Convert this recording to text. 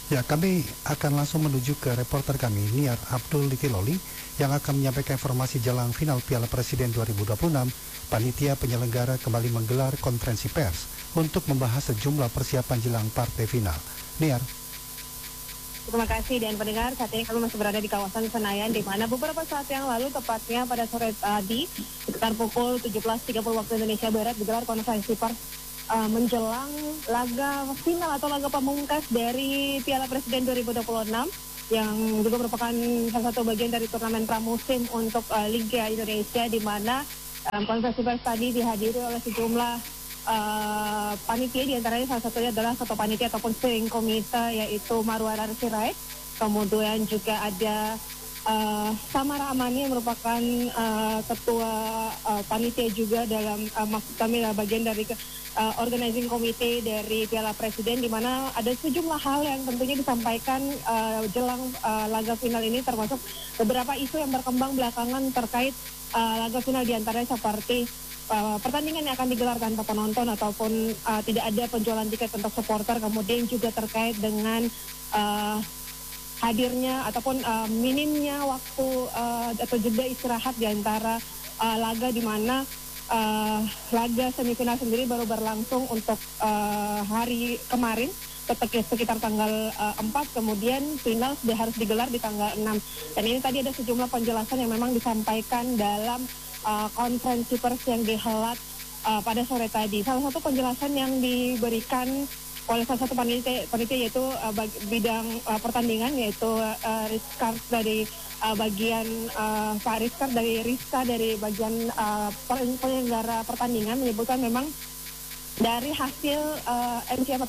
Ya, kami akan langsung menuju ke reporter kami, Niar Abdul Likiloli, yang akan menyampaikan informasi jelang final Piala Presiden 2026. Panitia penyelenggara kembali menggelar konferensi pers untuk membahas sejumlah persiapan jelang partai final. Niar. Terima kasih dan pendengar, saat ini kami masih berada di kawasan Senayan, di mana beberapa saat yang lalu, tepatnya pada sore tadi, sekitar pukul 17.30 waktu Indonesia Barat, digelar konferensi pers menjelang laga final atau laga pamungkas dari Piala Presiden 2026 yang juga merupakan salah satu bagian dari turnamen pramusim untuk Liga Indonesia, di mana konferensi pers tadi dihadiri oleh sejumlah panitia, diantaranya salah satunya adalah satu panitia ataupun steering komite, yaitu Marwar Sirait. Kemudian juga ada Samara Amani yang merupakan ketua panitia juga dalam maksud kami bagian dari organizing committee dari Piala Presiden, di mana ada sejumlah hal yang tentunya disampaikan jelang laga final ini, termasuk beberapa isu yang berkembang belakangan terkait laga final, diantaranya seperti pertandingan yang akan digelar tanpa penonton ataupun tidak ada penjualan tiket untuk supporter, kemudian juga terkait dengan hadirnya ataupun minimnya waktu atau jeda istirahat di antara laga, di mana laga semifinal sendiri baru berlangsung untuk hari kemarin sekitar tanggal 4, kemudian final sudah harus digelar di tanggal 6. Dan ini tadi ada sejumlah penjelasan yang memang disampaikan dalam konferensi pers yang dihelat pada sore tadi. Salah satu penjelasan yang diberikan oleh salah satu panitia yaitu bidang pertandingan, yaitu Rizkard dari bagian Pak Rizkard dari Rizka dari bagian penyelenggara pertandingan, menyebutkan memang dari hasil MCF